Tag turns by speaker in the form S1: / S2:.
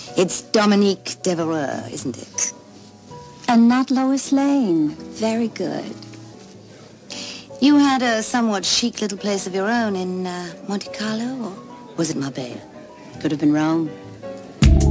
S1: It's Dominique Devereux, isn't it?
S2: And not Lois Lane.
S1: Very good. You had a somewhat chic little place of your own in Monte Carlo, or was it Marbella?
S2: Could have been Rome.